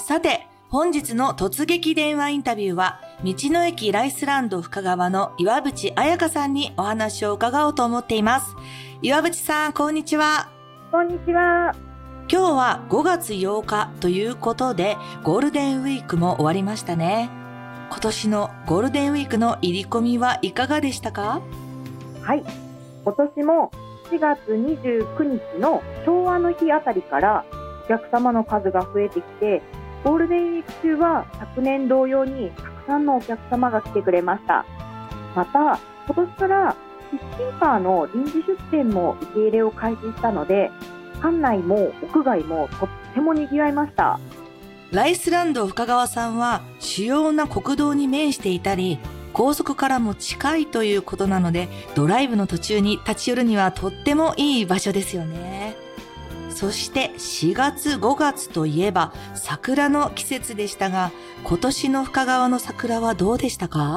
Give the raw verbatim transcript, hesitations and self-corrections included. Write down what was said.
さて、本日の突撃電話インタビューは、道の駅ライスランド深川の岩渕彩香さんにお話を伺おうと思っています。岩渕さん、こんにちは。 こんにちは。 今日はごがつようかということで、ゴールデンウィークも終わりましたね。今年のゴールデンウィークの入り込みはいかがでしたか？ はい。今年もしがつにじゅうくにちの昭和の日あたりからお客様の数が増えてきて、ゴールデンウィーク中は昨年同様にたくさんのお客様が来てくれました。また、今年からキッチンカーの臨時出店も受け入れを開始したので、館内も屋外もとっても賑わいました。 ライスランド深川さんは主要な国道に面していたり、高速からも近いということなので、ドライブの途中に立ち寄るにはとってもいい場所ですよね。そしてしがつごがつといえば桜の季節でしたが、今年の深川の桜はどうでしたか？